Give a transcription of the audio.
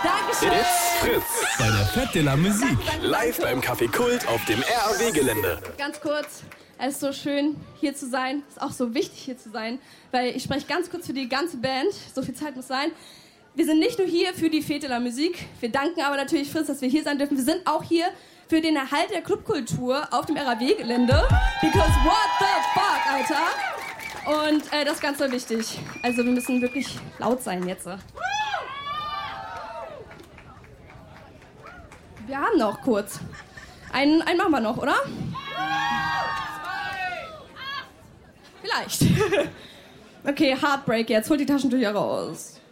Dankeschön. It's Fritz bei der Fête de la Musique. Live beim Café Kult auf dem RAW-Gelände. Ganz kurz, es ist so schön, hier zu sein. Es ist auch so wichtig, hier zu sein, weil ich spreche ganz kurz für die ganze Band. So viel Zeit muss sein. Wir sind nicht nur hier für die Fête de la Musique. Wir danken aber natürlich Fritz, dass wir hier sein dürfen. Wir sind auch hier für den Erhalt der Clubkultur auf dem RAW-Gelände. Because what the fuck, Alter? Und das ist ganz so wichtig. Also wir müssen wirklich laut sein jetzt. Wir haben noch kurz. Einen machen wir noch, oder? Vielleicht. Okay, Heartbreak jetzt. Holt die Taschentücher raus.